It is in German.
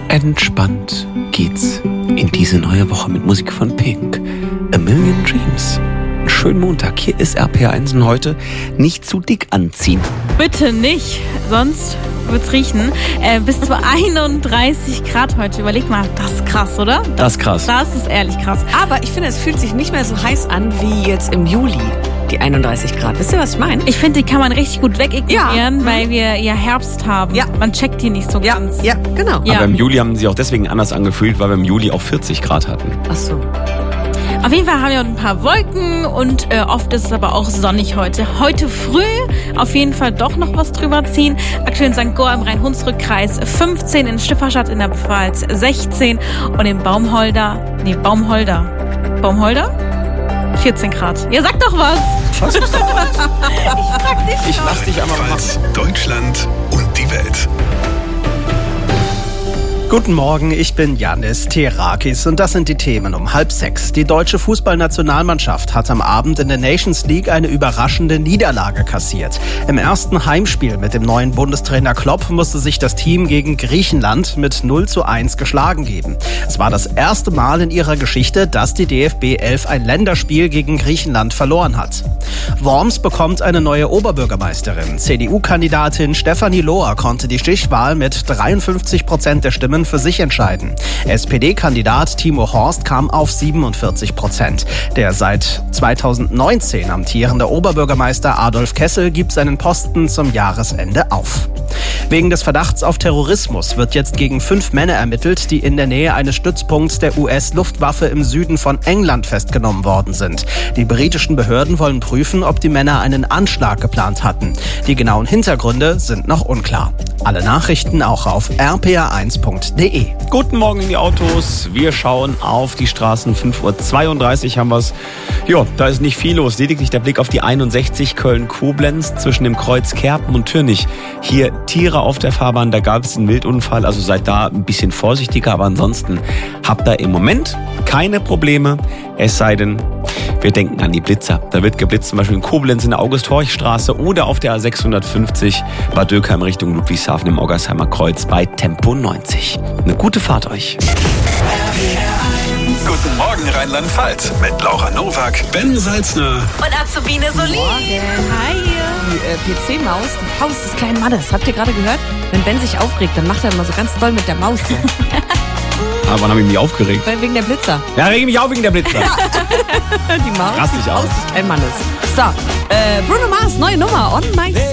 Entspannt geht's in diese neue Woche mit Musik von Pink. A Million Dreams. Einen schönen Montag. Hier ist RPR1 und heute nicht zu dick anziehen. Bitte nicht, sonst wird's riechen. Bis zu 31 Grad heute. Überleg mal, das ist krass, oder? Das ist krass. Das ist ehrlich krass. Aber ich finde, es fühlt sich nicht mehr so heiß an wie jetzt im Juli. Die 31 Grad. Wisst ihr, was ich meine? Ich finde, die kann man richtig gut wegignorieren, weil wir ja Herbst haben. Ja. Man checkt die nicht so ganz. Ja, genau. Ja. Aber im Juli haben sie auch deswegen anders angefühlt, weil wir im Juli auch 40 Grad hatten. Ach so. Auf jeden Fall haben wir ein paar Wolken und oft ist es aber auch sonnig heute. Heute früh auf jeden Fall doch noch was drüber ziehen. Aktuell in St. Goar im Rhein-Hunsrück-Kreis 15, in Stifferstadt in der Pfalz 16 und in Baumholder 14 Grad. Ja, sag doch was. Was ist das? Ich frag dich Ich doch. lass dich einmal machen. Pfalz, Deutschland und die Welt. Guten Morgen, ich bin Yannis Terakis und das sind die Themen um 5:30. Die deutsche Fußballnationalmannschaft hat am Abend in der Nations League eine überraschende Niederlage kassiert. Im ersten Heimspiel mit dem neuen Bundestrainer Klopp musste sich das Team gegen Griechenland mit 0:1 geschlagen geben. Es war das erste Mal in ihrer Geschichte, dass die DFB 11 ein Länderspiel gegen Griechenland verloren hat. Worms bekommt eine neue Oberbürgermeisterin. CDU-Kandidatin Stefanie Lohr konnte die Stichwahl mit 53% der Stimmen für sich entscheiden. SPD-Kandidat Timo Horst kam auf 47%. Der seit 2019 amtierende Oberbürgermeister Adolf Kessel gibt seinen Posten zum Jahresende auf. Wegen des Verdachts auf Terrorismus wird jetzt gegen 5 Männer ermittelt, die in der Nähe eines Stützpunkts der US-Luftwaffe im Süden von England festgenommen worden sind. Die britischen Behörden wollen prüfen, ob die Männer einen Anschlag geplant hatten. Die genauen Hintergründe sind noch unklar. Alle Nachrichten auch auf rpr1.de. Guten Morgen in die Autos. Wir schauen auf die Straßen. 5:32 Uhr haben wir es. Ja, da ist nicht viel los. Lediglich der Blick auf die 61 Köln-Koblenz zwischen dem Kreuz Kerpen und Türnich. Hier Tiere auf der Fahrbahn. Da gab es einen Wildunfall. Also seid da ein bisschen vorsichtiger. Aber ansonsten habt ihr im Moment keine Probleme. Es sei denn, wir denken an die Blitzer. Da wird geblitzt, zum Beispiel in Koblenz in der August-Horch-Straße oder auf der A650 Bad Dürkheim Richtung Ludwigshafen im Oggersheimer Kreuz bei Tempo 90. Eine gute Fahrt euch. Guten Morgen Rheinland-Pfalz mit Laura Nowak, Ben Salzner Und Azubine Solin. Hi. Die PC-Maus, die Faust des kleinen Mannes. Habt ihr gerade gehört? Wenn Ben sich aufregt, dann macht er immer so ganz doll mit der Maus. So. Aber wann habe ich mich aufgeregt? Weil wegen der Blitzer. Ja, rege mich auf wegen der Blitzer. Die Maus, Raste ich die aus. Faust des kleinen Mannes. So, Bruno Mars, neue Nummer. On My